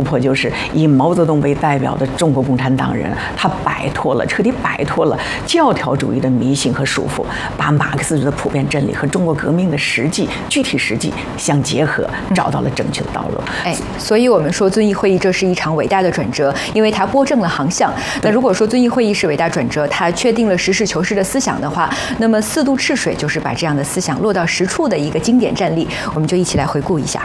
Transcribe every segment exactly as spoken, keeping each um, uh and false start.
破就是以毛泽东为代表的中国共产党人，他摆脱了，彻底摆脱了教条主义的迷信和束缚，把马克思主义的普遍真理和中国革命的实际、具体实际相结合，找到了正确的道路。 哎，所以我们说遵义会议这是一场伟大的转折，因为它拨正了航向。那如果说遵义会议是伟大转折，它确定了实事求是的思想的话，那么四渡赤水就是把这样的思想落到实处的一个经典战例。我们就一起来回顾一下。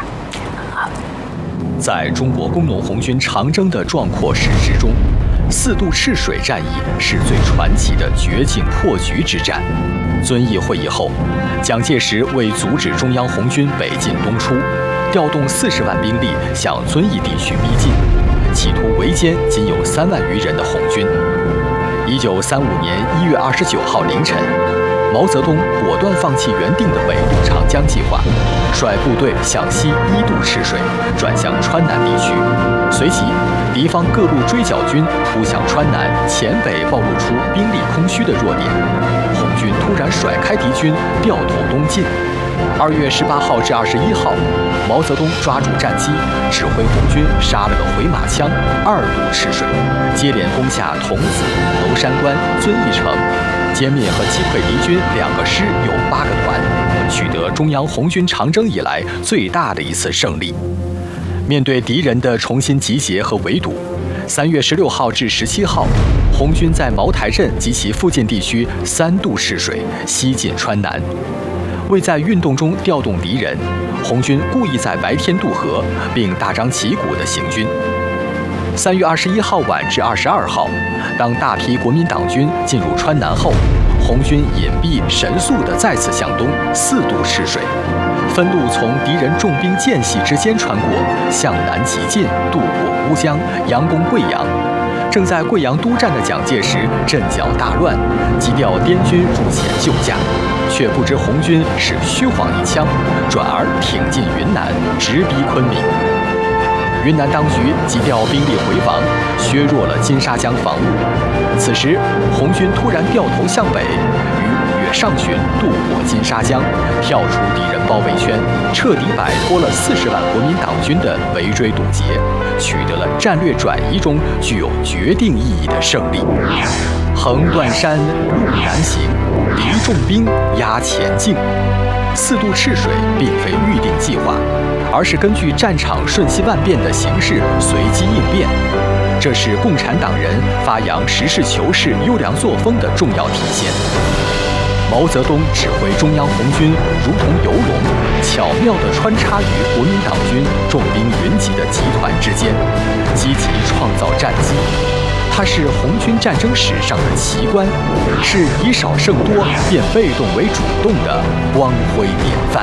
在中国工农红军长征的壮阔史诗中，四渡赤水战役是最传奇的绝境破局之战。遵义会议后，蒋介石为阻止中央红军北进东出，调动四十万兵力向遵义地区逼近，企图围歼仅有三万余人的红军。一九三五年一月二十九号凌晨，毛泽东果断放弃原定的北渡长江计划，率部队向西一渡赤水，转向川南地区。随即，敌方各路追剿军扑向川南，黔北暴露出兵力空虚的弱点。红军突然甩开敌军，掉头东进。二月十八号至二十一号，毛泽东抓住战机，指挥红军杀了个回马枪，二渡赤水，接连攻下桐梓、娄山关、遵义城，歼灭和击溃敌军两个师有八个团，取得中央红军长征以来最大的一次胜利。面对敌人的重新集结和围堵，三月十六号至十七号，红军在茅台镇及其附近地区三渡赤水，西进川南。为在运动中调动敌人，红军故意在白天渡河，并大张旗鼓地行军。三月二十一号晚至二十二号，当大批国民党军进入川南后，红军隐蔽神速地再次向东四渡赤水，分路从敌人重兵间隙之间穿过，向南急进，渡过乌江，佯攻贵阳。正在贵阳督战的蒋介石阵脚大乱，急调滇军入前救驾，却不知红军是虚晃一枪，转而挺进云南，直逼昆明。云南当局急调兵力回防，削弱了金沙江防务。此时，红军突然掉头向北，于五月上旬渡过金沙江，跳出敌人包围圈，彻底摆脱了四十万国民党军的围追堵截，取得了战略转移中具有决定意义的胜利。横断山，路难行，敌重兵压前进。四渡赤水并非预定计划，而是根据战场瞬息万变的形势随机应变，这是共产党人发扬实事求是优良作风的重要体现。毛泽东指挥中央红军如同游龙，巧妙地穿插于国民党军重兵云集的集团之间，积极创造战机。它是红军战争史上的奇观，是以少胜多变被动为主动的光辉典范。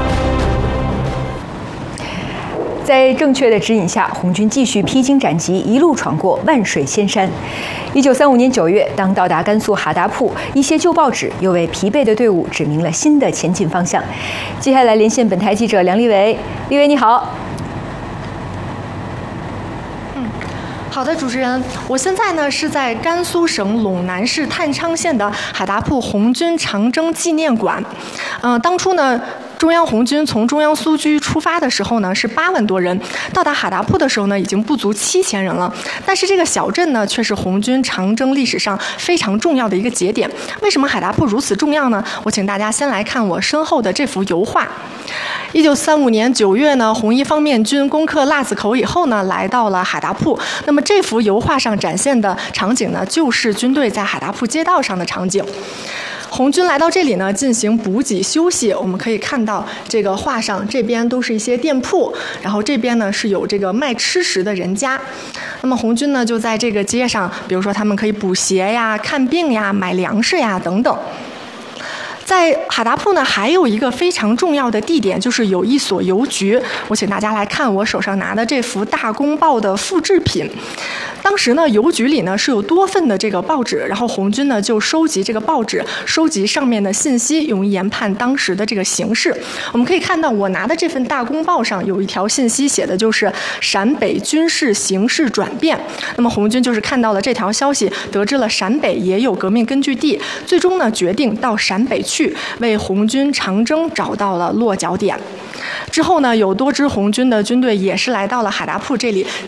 在正确的指引下，红军继续披荆斩棘，一路闯过万水千山。一九三五年九月，当到达甘肃哈达铺，一些旧报纸又为疲惫的队伍指明了新的前进方向。接下来连线本台记者梁立维，立维你好。 好的，主持人，我现在呢是在甘肃省陇南市探昌县的哈达铺红军长征纪念馆。嗯、呃，当初呢，中央红军从中央苏区出发的时候呢是八万多人，到达哈达铺的时候呢已经不足七千人了。但是这个小镇呢却是红军长征历史上非常重要的一个节点。为什么哈达铺如此重要呢？我请大家先来看我身后的这幅油画。一九三五年九月呢，红一方面军攻克腊子口以后呢，来到了哈达铺。那么这幅油画上展现的场景呢，就是军队在哈达铺街道上的场景。红军来到这里呢，进行补给休息。我们可以看到这个画上，这边都是一些店铺，然后这边呢是有这个卖吃食的人家。那么红军呢就在这个街上，比如说他们可以补鞋呀、看病呀、买粮食呀等等。在哈达铺呢，还有一个非常重要的地点，就是有一所邮局。我请大家来看我手上拿的这幅《大公报》的复制品。当时呢，邮局里呢是有多份的这个报纸，然后红军呢就收集这个报纸，收集上面的信息，用于研判当时的这个形势。我们可以看到，我拿的这份《大公报》上有一条信息，写的就是陕北军事形势转变。那么红军就是看到了这条消息，得知了陕北也有革命根据地，最终呢决定到陕北去，为红军长征找到了落脚点。之后呢，有多支红军的军队也是来到了哈达铺这里。